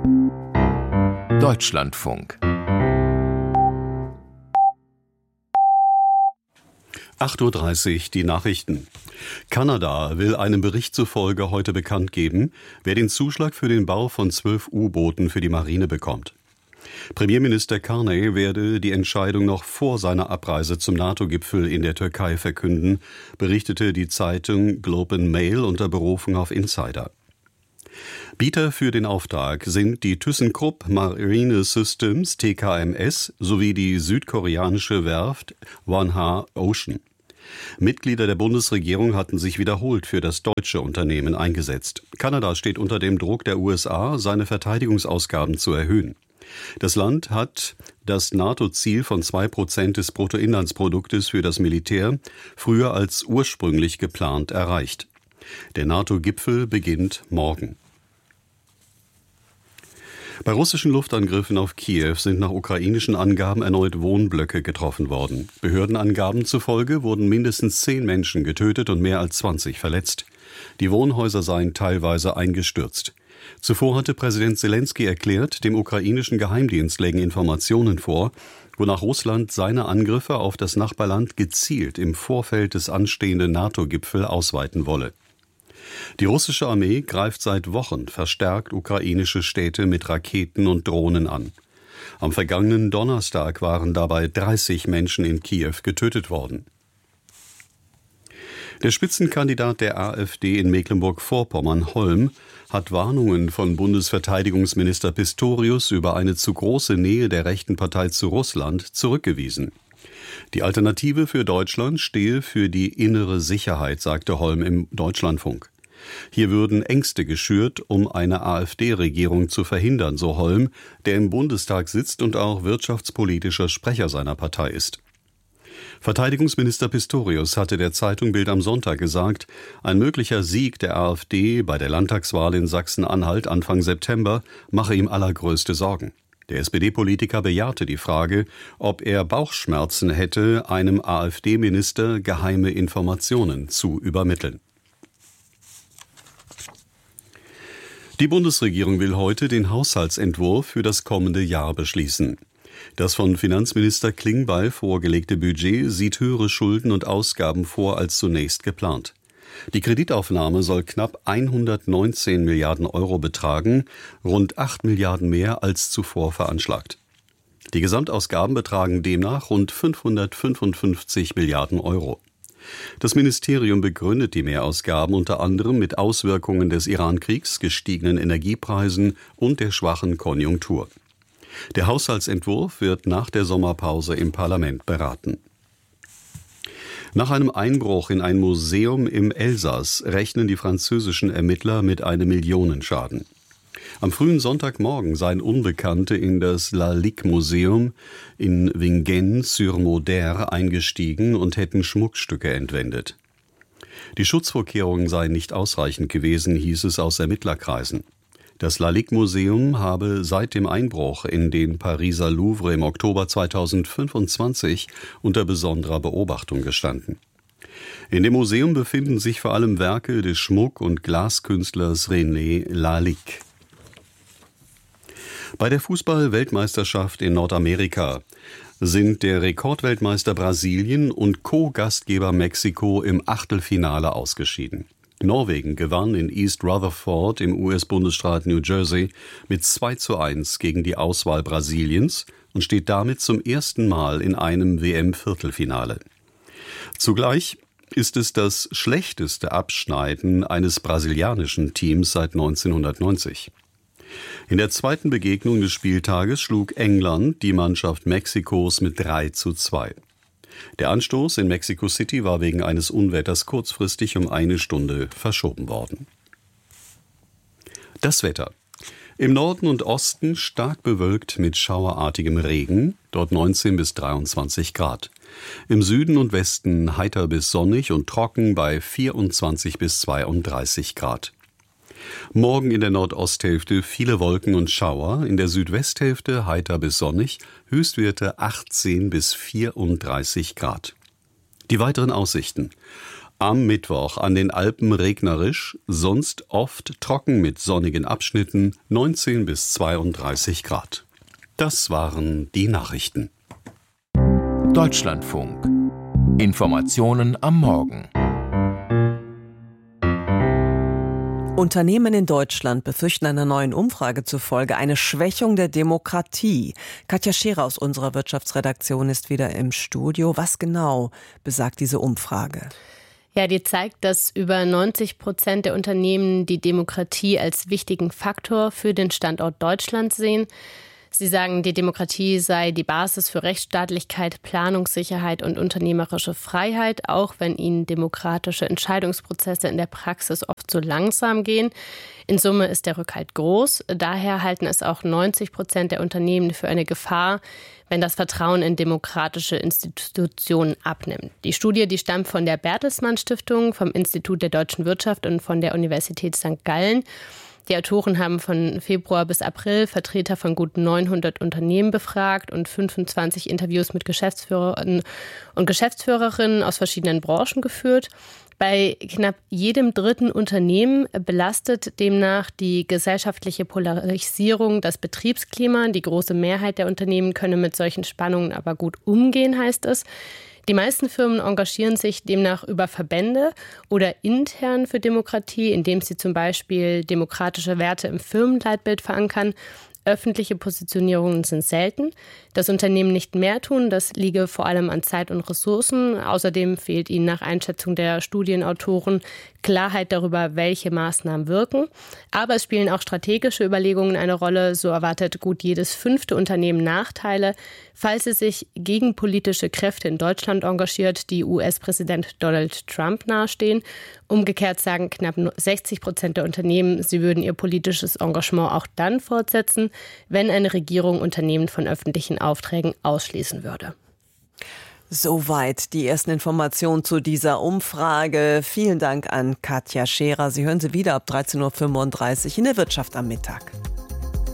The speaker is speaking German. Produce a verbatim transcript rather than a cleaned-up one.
Deutschlandfunk. acht Uhr dreißig, die Nachrichten. Kanada will einem Bericht zufolge heute bekannt geben, wer den Zuschlag für den Bau von zwölf U-Booten für die Marine bekommt. Premierminister Carney werde die Entscheidung noch vor seiner Abreise zum NATO-Gipfel in der Türkei verkünden, berichtete die Zeitung Globe and Mail unter Berufung auf Insider. Bieter für den Auftrag sind die ThyssenKrupp Marine Systems T K M S sowie die südkoreanische Werft Wonhua Ocean. Mitglieder der Bundesregierung hatten sich wiederholt für das deutsche Unternehmen eingesetzt. Kanada steht unter dem Druck der U S A, seine Verteidigungsausgaben zu erhöhen. Das Land hat das NATO-Ziel von zwei Prozent des Bruttoinlandsproduktes für das Militär früher als ursprünglich geplant erreicht. Der NATO-Gipfel beginnt morgen. Bei russischen Luftangriffen auf Kiew sind nach ukrainischen Angaben erneut Wohnblöcke getroffen worden. Behördenangaben zufolge wurden mindestens zehn Menschen getötet und mehr als zwanzig verletzt. Die Wohnhäuser seien teilweise eingestürzt. Zuvor hatte Präsident Selenskyj erklärt, dem ukrainischen Geheimdienst lägen Informationen vor, wonach Russland seine Angriffe auf das Nachbarland gezielt im Vorfeld des anstehenden NATO-Gipfels ausweiten wolle. Die russische Armee greift seit Wochen verstärkt ukrainische Städte mit Raketen und Drohnen an. Am vergangenen Donnerstag waren dabei dreißig Menschen in Kiew getötet worden. Der Spitzenkandidat der AfD in Mecklenburg-Vorpommern, Holm, hat Warnungen von Bundesverteidigungsminister Pistorius über eine zu große Nähe der rechten Partei zu Russland zurückgewiesen. Die Alternative für Deutschland stehe für die innere Sicherheit, sagte Holm im Deutschlandfunk. Hier würden Ängste geschürt, um eine AfD-Regierung zu verhindern, so Holm, der im Bundestag sitzt und auch wirtschaftspolitischer Sprecher seiner Partei ist. Verteidigungsminister Pistorius hatte der Zeitung Bild am Sonntag gesagt, ein möglicher Sieg der AfD bei der Landtagswahl in Sachsen-Anhalt Anfang September mache ihm allergrößte Sorgen. Der S P D-Politiker bejahte die Frage, ob er Bauchschmerzen hätte, einem AfD-Minister geheime Informationen zu übermitteln. Die Bundesregierung will heute den Haushaltsentwurf für das kommende Jahr beschließen. Das von Finanzminister Klingbeil vorgelegte Budget sieht höhere Schulden und Ausgaben vor als zunächst geplant. Die Kreditaufnahme soll knapp hundertneunzehn Milliarden Euro betragen, rund acht Milliarden mehr als zuvor veranschlagt. Die Gesamtausgaben betragen demnach rund fünfhundertfünfundfünfzig Milliarden Euro. Das Ministerium begründet die Mehrausgaben unter anderem mit Auswirkungen des Iran-Kriegs, gestiegenen Energiepreisen und der schwachen Konjunktur. Der Haushaltsentwurf wird nach der Sommerpause im Parlament beraten. Nach einem Einbruch in ein Museum im Elsass rechnen die französischen Ermittler mit einem Millionenschaden. Am frühen Sonntagmorgen seien Unbekannte in das Lalique-Museum in Vingennes-sur-Moder eingestiegen und hätten Schmuckstücke entwendet. Die Schutzvorkehrungen seien nicht ausreichend gewesen, hieß es aus Ermittlerkreisen. Das Lalique-Museum habe seit dem Einbruch in den Pariser Louvre im Oktober zweitausendfünfundzwanzig unter besonderer Beobachtung gestanden. In dem Museum befinden sich vor allem Werke des Schmuck- und Glaskünstlers René Lalique. Bei der Fußball-Weltmeisterschaft in Nordamerika sind der Rekordweltmeister Brasilien und Co-Gastgeber Mexiko im Achtelfinale ausgeschieden. Norwegen gewann in East Rutherford im U S-Bundesstaat New Jersey mit zwei zu eins gegen die Auswahl Brasiliens und steht damit zum ersten Mal in einem W M-Viertelfinale. Zugleich ist es das schlechteste Abschneiden eines brasilianischen Teams seit neunzehnhundertneunzig. In der zweiten Begegnung des Spieltages schlug England die Mannschaft Mexikos mit drei zu zwei. Der Anstoß in Mexico City war wegen eines Unwetters kurzfristig um eine Stunde verschoben worden. Das Wetter. Im Norden und Osten stark bewölkt mit schauerartigem Regen, dort neunzehn bis dreiundzwanzig Grad. Im Süden und Westen heiter bis sonnig und trocken bei vierundzwanzig bis zweiunddreißig Grad. Morgen in der Nordosthälfte viele Wolken und Schauer, in der Südwesthälfte heiter bis sonnig, Höchstwerte achtzehn bis vierunddreißig Grad. Die weiteren Aussichten. Am Mittwoch an den Alpen regnerisch, sonst oft trocken mit sonnigen Abschnitten, neunzehn bis zweiunddreißig Grad. Das waren die Nachrichten. Deutschlandfunk. Informationen am Morgen. Unternehmen in Deutschland befürchten einer neuen Umfrage zufolge eine Schwächung der Demokratie. Katja Scherer aus unserer Wirtschaftsredaktion ist wieder im Studio. Was genau besagt diese Umfrage? Ja, die zeigt, dass über neunzig Prozent der Unternehmen die Demokratie als wichtigen Faktor für den Standort Deutschland sehen. Sie sagen, die Demokratie sei die Basis für Rechtsstaatlichkeit, Planungssicherheit und unternehmerische Freiheit, auch wenn ihnen demokratische Entscheidungsprozesse in der Praxis oft so langsam gehen. In Summe ist der Rückhalt groß. Daher halten es auch neunzig Prozent der Unternehmen für eine Gefahr, wenn das Vertrauen in demokratische Institutionen abnimmt. Die Studie, die stammt von der Bertelsmann Stiftung, vom Institut der deutschen Wirtschaft und von der Universität Sankt Gallen. Die Autoren haben von Februar bis April Vertreter von gut neunhundert Unternehmen befragt und fünfundzwanzig Interviews mit Geschäftsführern und Geschäftsführerinnen aus verschiedenen Branchen geführt. Bei knapp jedem dritten Unternehmen belastet demnach die gesellschaftliche Polarisierung das Betriebsklima. Die große Mehrheit der Unternehmen könne mit solchen Spannungen aber gut umgehen, heißt es. Die meisten Firmen engagieren sich demnach über Verbände oder intern für Demokratie, indem sie zum Beispiel demokratische Werte im Firmenleitbild verankern. Öffentliche Positionierungen sind selten. Das Unternehmen nicht mehr tun, das liege vor allem an Zeit und Ressourcen. Außerdem fehlt ihnen nach Einschätzung der Studienautoren Klarheit darüber, welche Maßnahmen wirken. Aber es spielen auch strategische Überlegungen eine Rolle. So erwartet gut jedes fünfte Unternehmen Nachteile, falls es sich gegen politische Kräfte in Deutschland engagiert, die U S-Präsident Donald Trump nahestehen. Umgekehrt sagen knapp sechzig Prozent der Unternehmen, sie würden ihr politisches Engagement auch dann fortsetzen, wenn eine Regierung Unternehmen von öffentlichen Aufträgen ausschließen würde. Soweit die ersten Informationen zu dieser Umfrage. Vielen Dank an Katja Scherer. Sie hören sie wieder ab dreizehn Uhr fünfunddreißig in der Wirtschaft am Mittag.